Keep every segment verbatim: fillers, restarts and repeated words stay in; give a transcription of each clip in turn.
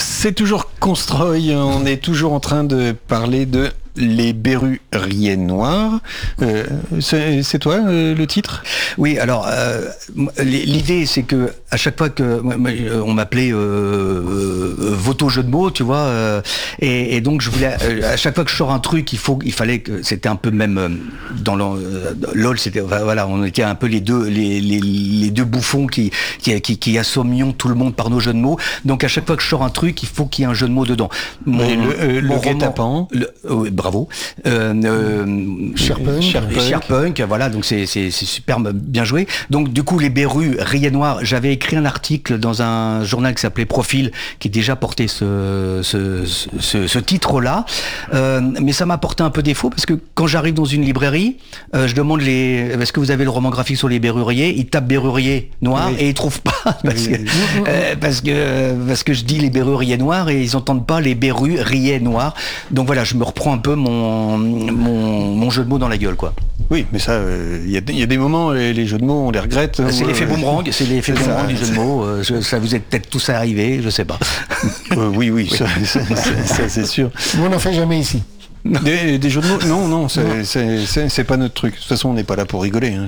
C'est toujours Constroy, on est toujours en train de parler de Les Berruriers Noirs. Euh, c'est, c'est toi euh, le titre ? Oui, alors euh, l'idée c'est que à chaque fois que on m'appelait euh, euh, Voto jeu de mots, tu vois, euh, et, et donc je voulais euh, à chaque fois que je sors un truc, il faut, il fallait que c'était un peu même euh, dans le, euh, LOL, c'était voilà, on était un peu les deux les, les, les deux bouffons qui qui, qui qui assommions tout le monde par nos jeux de mots. Donc à chaque fois que je sors un truc, il faut qu'il y ait un jeu de mots dedans. Mon, oui, le euh, mon le guet-apens. Euh, bravo. Euh, euh, Sherpunk. Sherpunk. Sherpunk, voilà, donc c'est, c'est, c'est super bien joué. Donc du coup, les Berruriers Noirs, j'avais écrit un article dans un journal qui s'appelait Profil, qui déjà portait ce, ce, ce, ce titre-là, euh, mais ça m'a porté un peu défaut parce que quand j'arrive dans une librairie, euh, je demande les, est-ce que vous avez le roman graphique sur les Berruriers ? Ils tapent Berruriers Noirs oui. et ils trouvent pas parce, oui, oui. Que, euh, parce que parce que je dis les Berruriers Noirs et ils entendent pas les Berruriers Noirs. Donc voilà, je me reprends un peu mon Mon, mon, mon jeu de mots dans la gueule, quoi. Oui, mais ça, il euh, y, y a des moments, les, les jeux de mots, on les regrette. C'est euh, l'effet boomerang, c'est l'effet c'est boomerang ça, du jeu de mots. Euh, je, ça vous est peut-être tous arrivé, je sais pas. Euh, oui, oui, oui. Ça, ça, ça, ça c'est sûr. Nous, on n'en fait jamais ici. Des, des jeux de mots, non, non, c'est, non. C'est, c'est, c'est pas notre truc. De toute façon, on n'est pas là pour rigoler. Hein,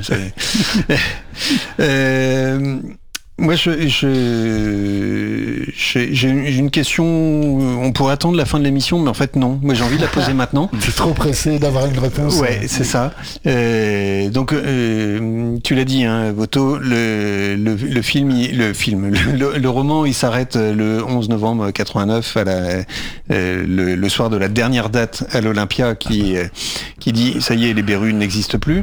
euh, Moi, je, je, j'ai, j'ai une question. On pourrait attendre la fin de l'émission, mais en fait, non. Moi, j'ai envie de la poser maintenant. T'es trop pressé d'avoir une réponse. Ouais, c'est ça. Euh, donc, euh, tu l'as dit, hein, Voto, le, le, le film, le film, le, le roman, il s'arrête le onze novembre quatre-vingt-neuf à la, euh, le, le soir de la dernière date à l'Olympia, qui, qui dit, ça y est, les Berrus n'existent plus.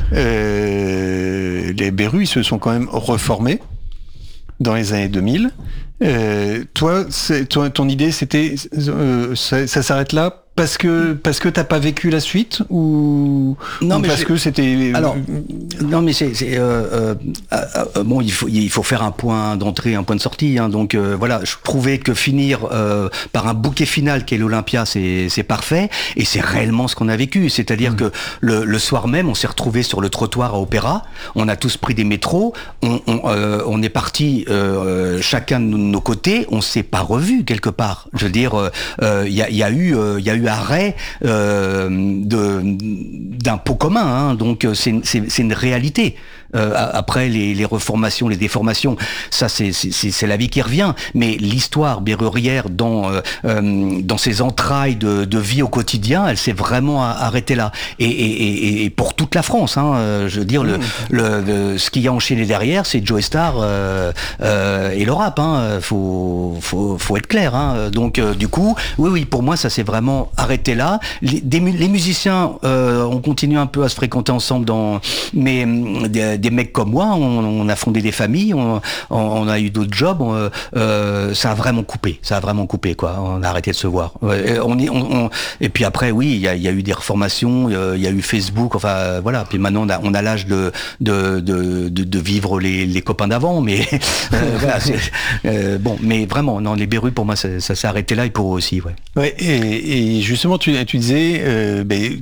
Euh, les Berrus, ils se sont quand même reformés dans les années deux mille. Euh, toi, c'est, toi, ton idée, c'était, euh, ça, ça s'arrête là parce que parce que t'as pas vécu la suite ou non ou mais parce que c'était alors non mais c'est, c'est euh, euh, euh, bon il faut il faut faire un point d'entrée, un point de sortie, hein, donc euh, voilà, je trouvais que finir euh, par un bouquet final qui est l'Olympia, c'est c'est parfait et c'est réellement ce qu'on a vécu, c'est-à-dire mmh. que le, le soir même on s'est retrouvés sur le trottoir à Opéra, on a tous pris des métros, on on, euh, on est parti euh, chacun de nos côtés, on s'est pas revus quelque part, je veux dire il euh, y a il y a eu il euh, y a eu arrêt euh, de, d'un pot commun, hein, donc c'est, c'est, c'est une réalité. Euh, après les, les reformations, les déformations, ça c'est, c'est, c'est la vie qui revient. Mais l'histoire berrurière dans euh, dans ses entrailles de, de vie au quotidien, elle s'est vraiment arrêtée là. Et, et, et pour toute la France, hein, je veux dire, mmh. le, le, le ce qui a enchaîné derrière, c'est Joe Star euh, euh, et le rap. Hein, faut faut faut être clair. Hein. Donc euh, du coup, oui oui, pour moi ça s'est vraiment arrêté là. Les, des, les musiciens, euh, on continue un peu à se fréquenter ensemble dans, mais des, des mecs comme moi, on, on a fondé des familles, on, on a eu d'autres jobs, on, euh, ça a vraiment coupé, ça a vraiment coupé quoi. On a arrêté de se voir. On est, on, on, et puis après, oui, il y a, y a eu des reformations, il y a eu Facebook, enfin voilà. Puis maintenant, on a, on a l'âge de de, de de de vivre les, les copains d'avant, mais euh, voilà, c'est, euh, bon, mais vraiment, non, les Berrus pour moi, ça, ça s'est arrêté là et pour eux aussi, ouais. Ouais, et, et justement, tu, tu disais, euh, ben,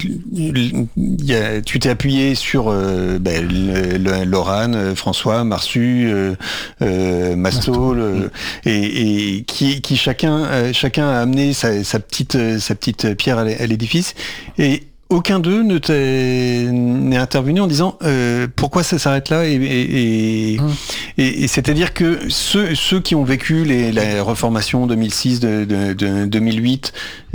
y a, tu t'es appuyé sur euh, ben, le, le, Laurane, François, Marsu, euh, euh, Masto, le, et, et qui, qui chacun, euh, chacun a amené sa, sa petite, sa petite pierre à l'édifice, et aucun d'eux ne t'est, n'est intervenu en disant euh, pourquoi ça s'arrête là et, et, et, mmh. et, et c'est-à-dire que ceux, ceux qui ont vécu les, la reformation deux mille six, de, de, de deux mille huit,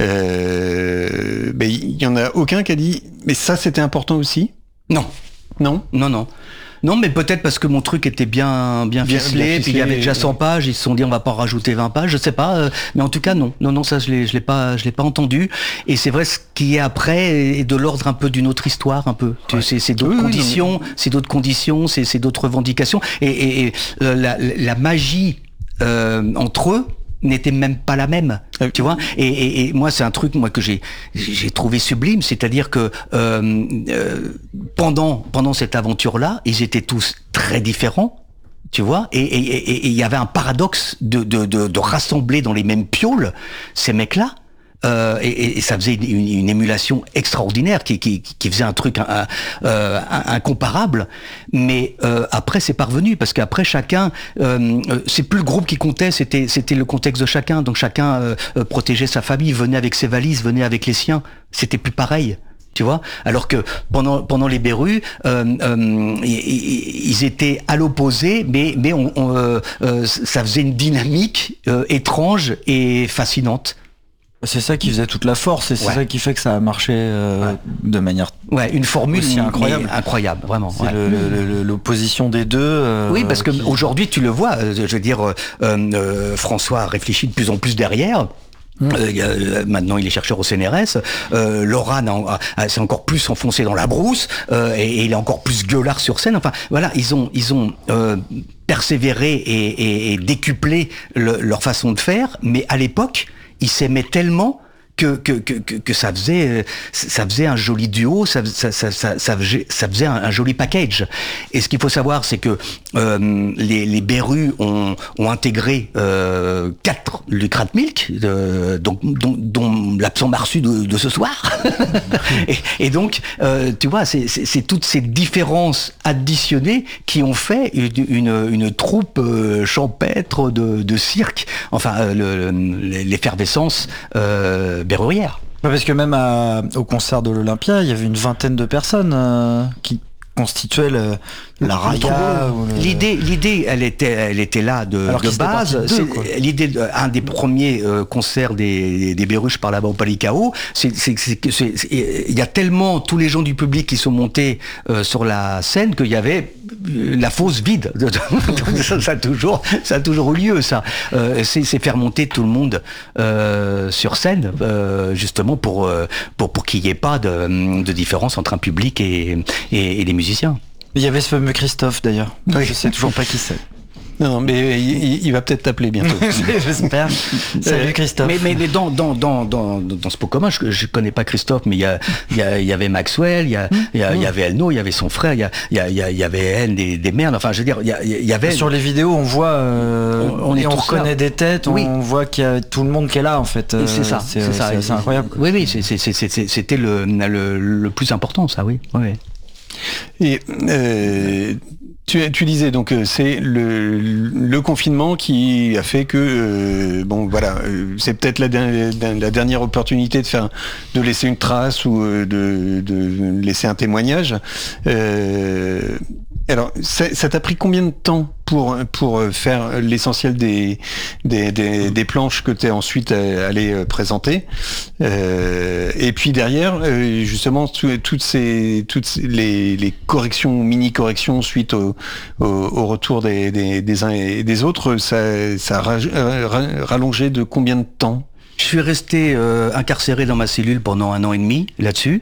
euh, ben, il y en a aucun qui a dit mais ça c'était important aussi. Non, non, non, non. Non, mais peut-être parce que mon truc était bien, bien, bien ficelé, bien ficelé, puis il y avait déjà cent pages, ils se sont dit on va pas en rajouter vingt pages, je sais pas, euh, mais en tout cas non, non, non, ça je l'ai, je l'ai pas, je l'ai pas entendu. Et c'est vrai, ce qui est après est de l'ordre un peu d'une autre histoire, un peu. Ouais. C'est, c'est d'autres oui, conditions, oui, mais... c'est d'autres conditions, c'est, c'est d'autres revendications, et, et, et euh, la, la magie euh, entre eux n'était même pas la même, euh, tu vois. Et, et, et moi, c'est un truc moi que j'ai j'ai trouvé sublime, c'est-à-dire que euh, euh, pendant pendant cette aventure-là, ils étaient tous très différents, tu vois. Et il et, et, et y avait un paradoxe de, de de de rassembler dans les mêmes pioles ces mecs-là. Euh, et, et ça faisait une, une émulation extraordinaire qui, qui, qui faisait un truc un, euh, incomparable. Mais euh, après, c'est parvenu parce qu'après chacun, euh, c'est plus le groupe qui comptait, c'était c'était le contexte de chacun. Donc chacun euh, protégeait sa famille, venait avec ses valises, venait avec les siens. C'était plus pareil. Tu vois, alors que pendant pendant les Berus, euh, euh, ils étaient à l'opposé, mais mais on, on, euh, euh, ça faisait une dynamique euh, étrange et fascinante. C'est ça qui faisait toute la force et c'est ouais. ça qui fait que ça a marché euh, ouais. de manière ouais une formule aussi incroyable incroyable vraiment c'est ouais. le, le, le, l'opposition des deux euh, oui parce que qui... aujourd'hui tu le vois je veux dire euh, euh, François réfléchit de plus en plus derrière. Euh, maintenant, il est chercheur au C N R S. Euh, Loran s'est encore plus enfoncé dans la brousse euh, et, et il est encore plus gueulard sur scène. Enfin, voilà, ils ont ils ont euh, persévéré et, et, et décuplé le, leur façon de faire. Mais à l'époque, ils s'aimaient tellement que que que que, que ça faisait ça faisait un joli duo, ça ça ça ça, ça faisait, ça faisait un, un joli package. Et ce qu'il faut savoir, c'est que euh, les les Berus ont ont intégré euh, quatre Lucrat Milk, euh, donc dont, dont l'absent Marsu de, de ce soir. et, et donc euh, tu vois, c'est, c'est c'est toutes ces différences additionnées qui ont fait une une, une troupe euh, champêtre de de cirque. Enfin euh, le, l'effervescence euh, berrurière. Parce que même à, au concert de l'Olympia, il y avait une vingtaine de personnes euh, qui constituaient le, la raya. Le... L'idée, l'idée, elle était, elle était là de, de base. De deux, c'est, l'idée, un des premiers euh, concerts des, des Berus, je parle là-bas au Palicao, c'est, c'est, c'est, c'est, c'est, il y a tellement tous les gens du public qui sont montés euh, sur la scène qu'il y avait la fosse vide. ça, ça a toujours, ça a toujours eu lieu, ça. Euh, c'est, c'est faire monter tout le monde euh, sur scène, euh, justement pour, euh, pour, pour qu'il n'y ait pas de, de différence entre un public et, et, et les musiciens. Il y avait ce fameux Christophe d'ailleurs. Oui. Je sais toujours pas qui c'est. Non, mais il, il va peut-être t'appeler bientôt. J'espère. Salut Christophe. Mais, mais, mais dans, dans, dans, dans, dans ce pot commun, je, je connais pas Christophe, mais il y a, il y a, il y avait Maxwell, il y a, il y a, il y avait Elno, il y avait son frère, il y a, il y a, il y avait elle, des, des merdes. Enfin, je veux dire, il y, a, il y avait. Sur les vidéos, on voit, euh, on, on, et on reconnaît là. Des têtes, on, oui. on voit qu'il y a tout le monde qui est là, en fait. Euh, c'est ça, c'est, c'est, ça. C'est, c'est incroyable. Oui, oui, c'est, c'est, c'est, c'est, c'était le, le, le plus important, ça, oui. oui. Et euh, tu, tu disais donc c'est le, le confinement qui a fait que euh, bon voilà euh, c'est peut-être la, la dernière opportunité de faire de laisser une trace ou de, de laisser un témoignage. Euh, alors ça, ça t'a pris combien de temps pour pour faire l'essentiel des des, des, des planches que tu es ensuite allé présenter euh, et puis derrière justement toutes ces toutes les, les corrections mini corrections suite au, au, au retour des, des, des uns et des autres, ça ça a rallongé de combien de temps? Je suis resté euh, incarcéré dans ma cellule pendant un an et demi là-dessus.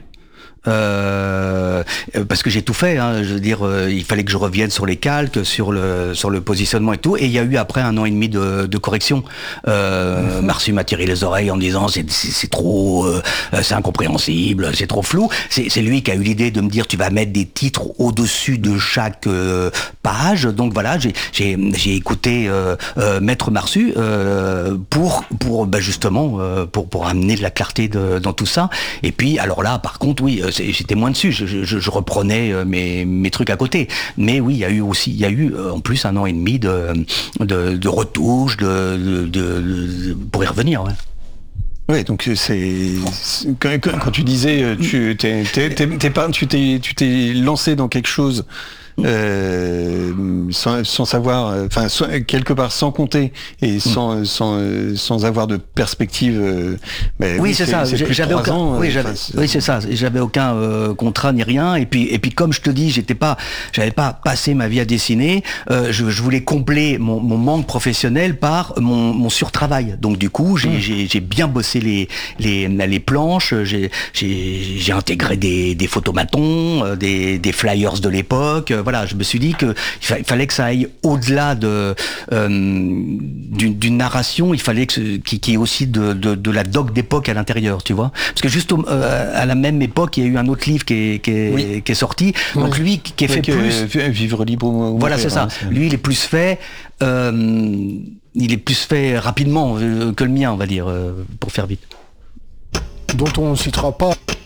Euh, parce que j'ai tout fait, hein, je veux dire, euh, il fallait que je revienne sur les calques, sur le sur le positionnement et tout, et il y a eu après un an et demi de, de correction. Euh, mmh. Marsu m'a tiré les oreilles en me disant c'est, c'est, c'est trop, euh, c'est incompréhensible, c'est trop flou. C'est, c'est lui qui a eu l'idée de me dire tu vas mettre des titres au-dessus de chaque euh, page. Donc voilà, j'ai j'ai, j'ai écouté euh, euh, Maître Marsu euh, pour pour bah, justement euh, pour pour amener de la clarté de, dans tout ça. Et puis alors là, par contre, oui. J'étais moins dessus, je, je, je reprenais mes, mes trucs à côté. Mais oui, il y a eu aussi, il y a eu en plus un an et demi de, de, de retouches, de, de, de, de, pour y revenir. Ouais. Oui, donc c'est, c'est quand, quand tu disais, tu t'es, t'es, t'es, t'es pas, tu t'es, tu t'es lancé dans quelque chose. Euh, sans, sans savoir, enfin quelque part sans compter et sans mm. sans sans avoir de perspective. Euh, oui, oui, c'est, c'est ça. C'est j'avais aucun. Ans, oui, j'avais, c'est... oui, c'est ça. J'avais aucun euh, contrat ni rien. Et puis et puis comme je te dis, j'étais pas, j'avais pas passé ma vie à dessiner. Euh, je, je voulais combler mon, mon manque professionnel par mon, mon surtravail. Donc du coup, j'ai, mm. j'ai, j'ai bien bossé les les les planches. J'ai j'ai, j'ai intégré des des photomatons, des des flyers de l'époque. Voilà, je me suis dit que il fallait que ça aille au-delà de euh, d'une, d'une narration. Il fallait que qu'il y ait aussi de, de, de la doc d'époque à l'intérieur, tu vois. Parce que juste au, euh, à la même époque, il y a eu un autre livre qui est qui est, oui. qui est sorti. Oui. Donc lui, qui est fait que, plus euh, vivre libre. Ou voilà, c'est ça. Hein, c'est... Lui, il est plus fait. Euh, il est plus fait rapidement que le mien, on va dire, euh, pour faire vite. dont on ne citera pas